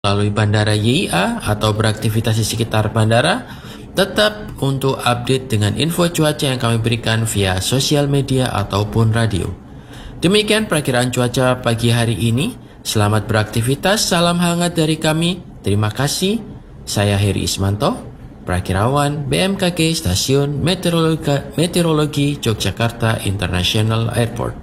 melalui Bandara YIA atau beraktivitas di sekitar bandara, tetap untuk update dengan info cuaca yang kami berikan via sosial media ataupun radio. Demikian perakiraan cuaca pagi hari ini. Selamat beraktivitas, salam hangat dari kami. Terima kasih. Saya Heri Ismanto, Prakirawan BMKG Stasiun Meteorologi Yogyakarta International Airport.